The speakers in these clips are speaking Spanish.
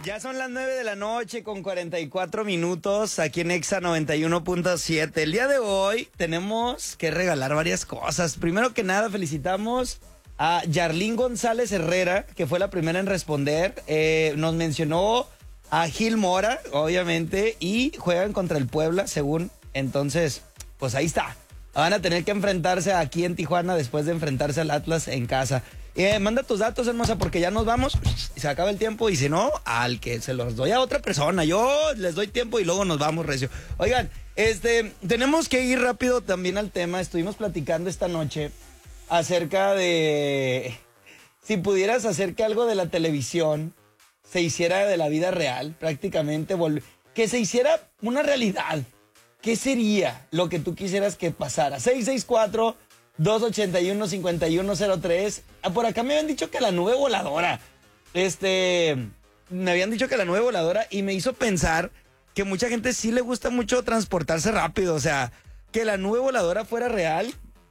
Ya son las 9 de la noche con 44 minutos aquí en Exa 91.7. El día de hoy tenemos que regalar varias cosas. Primero que nada, felicitamos a Yarlín González Herrera, que fue la primera en responder. Nos mencionó a Gil Mora, obviamente, y juegan contra el Puebla, según. Entonces, pues ahí está. Van a tener que enfrentarse aquí en Tijuana después de enfrentarse al Atlas en casa. Manda tus datos, hermosa, porque ya nos vamos y se acaba el tiempo. Y si no, al que se los doy a otra persona. Yo les doy tiempo y luego nos vamos, recio. Oigan, tenemos que ir rápido también al tema. Estuvimos platicando esta noche acerca de si pudieras hacer que algo de la televisión se hiciera de la vida real, prácticamente, que se hiciera una realidad. ¿Qué sería lo que tú quisieras que pasara? 664-281-5103. Por acá me habían dicho que la nube voladora. Me habían dicho que la nube voladora y me hizo pensar que mucha gente sí le gusta mucho transportarse rápido. O sea, que la nube voladora fuera real.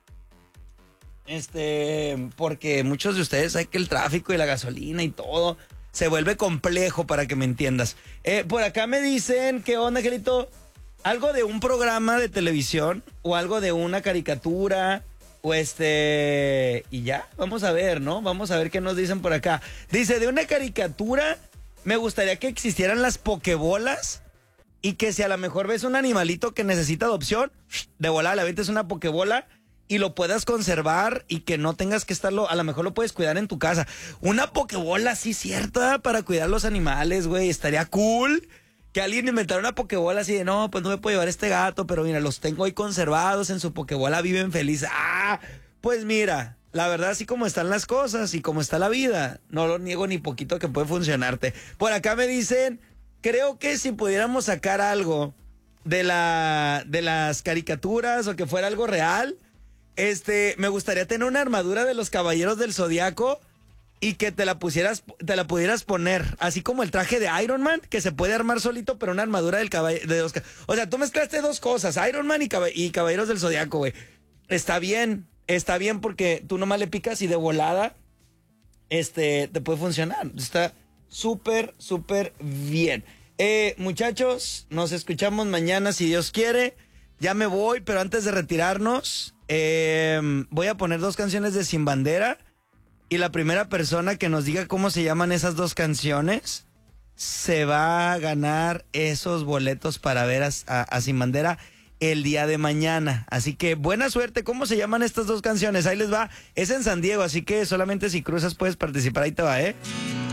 Porque muchos de ustedes saben que el tráfico y la gasolina y todo se vuelve complejo, para que me entiendas. Por acá me dicen, ¿qué onda, Angelito? Algo de un programa de televisión o algo de una caricatura o y ya, vamos a ver, ¿no? Vamos a ver qué nos dicen por acá. Dice, de una caricatura me gustaría que existieran las pokebolas y que si a lo mejor ves un animalito que necesita adopción, de volada le avientes una pokebola y lo puedas conservar y que no tengas que estarlo, a lo mejor lo puedes cuidar en tu casa. Una pokebola, sí, cierta, para cuidar los animales, güey, estaría cool. Que alguien inventara una pokebola así de, no, pues no me puedo llevar este gato, pero mira, los tengo ahí conservados en su pokebola, viven felices. Ah, pues mira, la verdad, así como están las cosas y como está la vida, no lo niego ni poquito que puede funcionarte. Por acá me dicen, creo que si pudiéramos sacar algo de las caricaturas o que fuera algo real, me gustaría tener una armadura de los Caballeros del Zodiaco y que te la pudieras poner, así como el traje de Iron Man, que se puede armar solito, pero una armadura o sea, tú mezclaste dos cosas, Iron Man y Caballeros del Zodiaco, güey. Está bien porque tú nomás le picas y de volada, te puede funcionar. Está súper, súper bien. Muchachos, nos escuchamos mañana si Dios quiere. Ya me voy, pero antes de retirarnos, voy a poner 2 canciones de Sin Bandera. Y la primera persona que nos diga cómo se llaman esas 2 canciones se va a ganar esos boletos para ver a Sin Bandera el día de mañana. Así que buena suerte. ¿Cómo se llaman estas 2 canciones? Ahí les va. Es en San Diego, así que solamente si cruzas puedes participar. Ahí te va,